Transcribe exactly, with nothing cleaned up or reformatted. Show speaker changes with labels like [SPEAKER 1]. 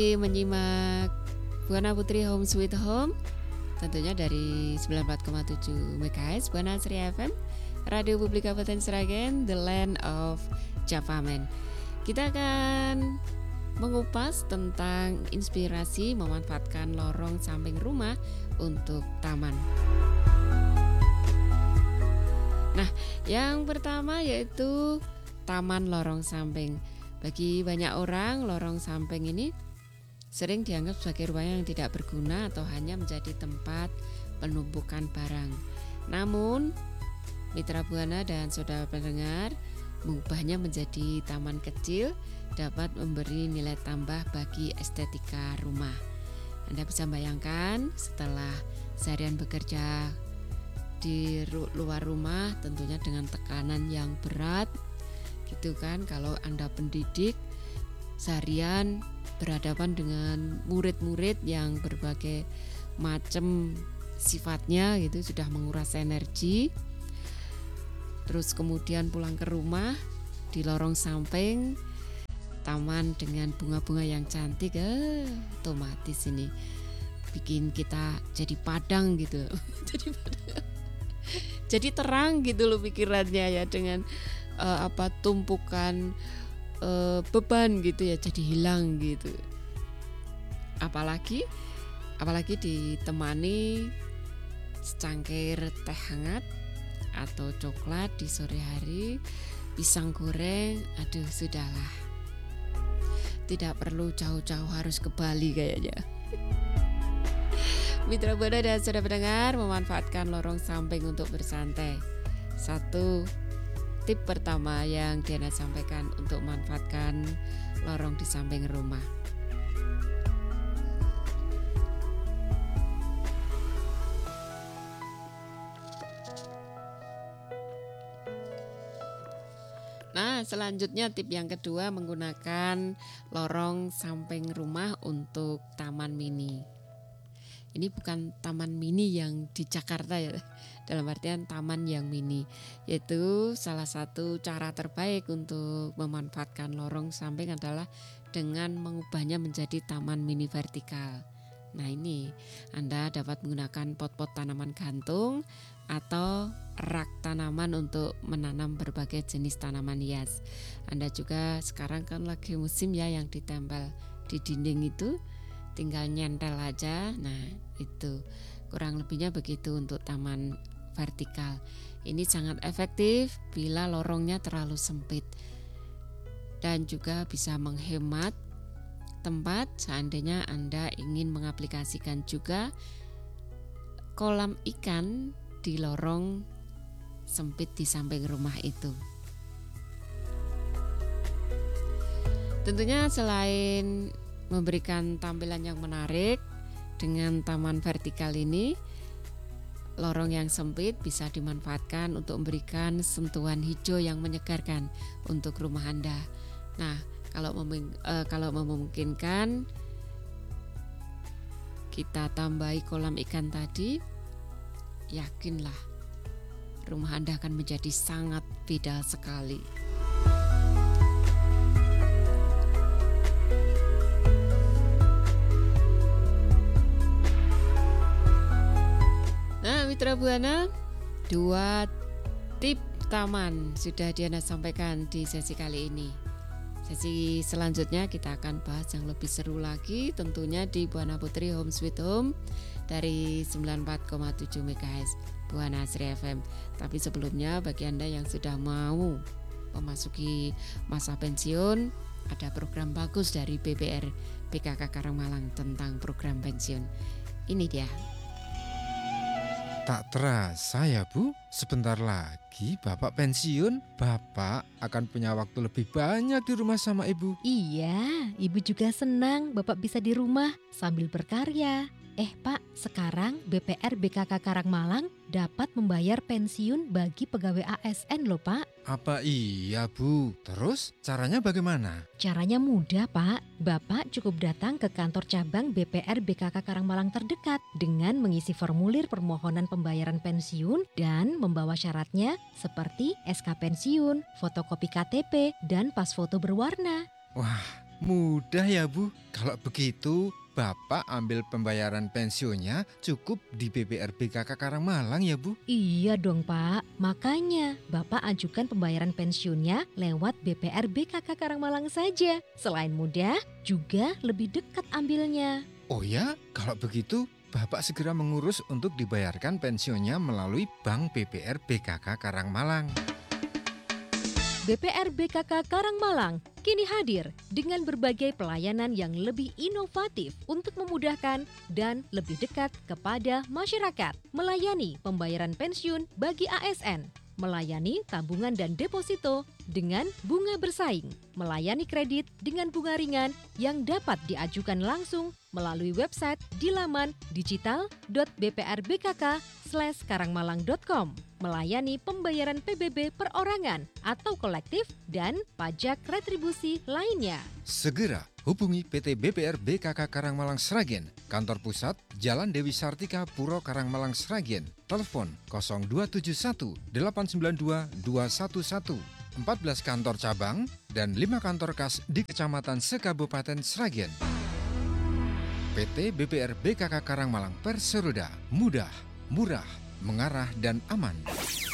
[SPEAKER 1] Menyimak Buana Putri Home Sweet Home, tentunya dari sembilan puluh empat koma tujuh MHz Buana Sri F M, Radio Publik Kabupaten Sragen, The Land of Javamen. Kita akan mengupas tentang inspirasi memanfaatkan lorong samping rumah untuk taman. Nah, yang pertama yaitu taman lorong samping. Bagi banyak orang, lorong samping ini sering dianggap sebagai ruang yang tidak berguna atau hanya menjadi tempat penumpukan barang. Namun, Mitra Buana dan saudara pendengar, mengubahnya menjadi taman kecil dapat memberi nilai tambah bagi estetika rumah. Anda bisa bayangkan setelah seharian bekerja di luar rumah, tentunya dengan tekanan yang berat, gitu kan. Kalau Anda pendidik, seharian berhadapan dengan murid-murid yang berbagai macam sifatnya, gitu, sudah menguras energi. Terus kemudian pulang ke rumah, di lorong samping taman dengan bunga-bunga yang cantik, eh, otomatis ini bikin kita jadi padang gitu. jadi padang. Jadi terang gitu loh pikirannya ya, dengan uh, apa tumpukan uh, beban gitu ya, jadi hilang gitu. Apalagi apalagi ditemani secangkir teh hangat atau coklat di sore hari, pisang goreng, aduh sudahlah. Tidak perlu jauh-jauh harus ke Bali kayaknya. Mitra Buana dan saudara pendengar, memanfaatkan lorong samping untuk bersantai. Satu tip pertama yang Diana sampaikan untuk memanfaatkan lorong di samping rumah. Nah, selanjutnya tip yang kedua, menggunakan lorong samping rumah untuk taman mini. Ini bukan taman mini yang di Jakarta ya, dalam artian taman yang mini, yaitu salah satu cara terbaik untuk memanfaatkan lorong samping adalah dengan mengubahnya menjadi taman mini vertikal. Nah, ini Anda dapat menggunakan pot-pot tanaman gantung atau rak tanaman untuk menanam berbagai jenis tanaman hias. Anda juga sekarang kan lagi musim ya yang ditempel di dinding itu, tinggal nyentel aja. Nah, itu kurang lebihnya begitu untuk taman vertikal. Ini sangat efektif bila lorongnya terlalu sempit, dan juga bisa menghemat tempat seandainya Anda ingin mengaplikasikan juga kolam ikan di lorong sempit di samping rumah itu. Tentunya selain memberikan tampilan yang menarik dengan taman vertikal ini, lorong yang sempit bisa dimanfaatkan untuk memberikan sentuhan hijau yang menyegarkan untuk rumah Anda. Nah, kalau meming, eh, kalau memungkinkan, kita tambahi kolam ikan tadi, yakinlah rumah Anda akan menjadi sangat beda sekali. Mitra Buana, dua tip taman sudah Diana sampaikan di sesi kali ini. Sesi selanjutnya kita akan bahas yang lebih seru lagi, tentunya di Buana Putri Home Sweet Home dari sembilan puluh empat koma tujuh MHz Buana Sri F M. Tapi sebelumnya, bagi Anda yang sudah mau memasuki masa pensiun, ada program bagus dari B P R B K K Karangmalang tentang program pensiun. Ini dia.
[SPEAKER 2] Tak terasa ya Bu, sebentar lagi Bapak pensiun. Bapak akan punya waktu lebih banyak di rumah sama Ibu.
[SPEAKER 3] Iya, Ibu juga senang Bapak bisa di rumah sambil berkarya. Eh Pak, sekarang B P R B K K Karangmalang dapat membayar pensiun bagi pegawai A S N loh Pak.
[SPEAKER 2] Apa iya Bu? Terus caranya bagaimana?
[SPEAKER 3] Caranya mudah Pak. Bapak cukup datang ke kantor cabang B P R B K K Karangmalang terdekat dengan mengisi formulir permohonan pembayaran pensiun dan membawa syaratnya seperti S K pensiun, fotokopi K T P, dan pas foto berwarna.
[SPEAKER 2] Wah, Mudah ya Bu. Kalau begitu, Bapak ambil pembayaran pensiunnya cukup di B P R B K K Karangmalang ya Bu?
[SPEAKER 3] Iya dong Pak, makanya Bapak ajukan pembayaran pensiunnya lewat B P R B K K Karangmalang saja. Selain mudah, juga lebih dekat ambilnya.
[SPEAKER 2] Oh ya, kalau begitu Bapak segera mengurus untuk dibayarkan pensiunnya melalui Bank B P R B K K Karangmalang.
[SPEAKER 3] B P R B K K Karangmalang kini hadir dengan berbagai pelayanan yang lebih inovatif untuk memudahkan dan lebih dekat kepada masyarakat. Melayani pembayaran pensiun bagi A S N, melayani tabungan dan deposito dengan bunga bersaing, melayani kredit dengan bunga ringan yang dapat diajukan langsung melalui website di laman digital dot b p r b k k slash karangmalang dot com, melayani pembayaran P B B perorangan atau kolektif dan pajak retribusi lainnya.
[SPEAKER 2] Segera hubungi P T B P R B K K Karangmalang Sragen, kantor pusat Jalan Dewi Sartika, Puro Karangmalang Sragen, telepon nol dua tujuh satu delapan sembilan dua dua satu satu, empat belas kantor cabang dan lima kantor kas di Kecamatan Sekabupaten Sragen. P T B P R B K K Karangmalang Perseroda, mudah, murah, mengarah dan aman.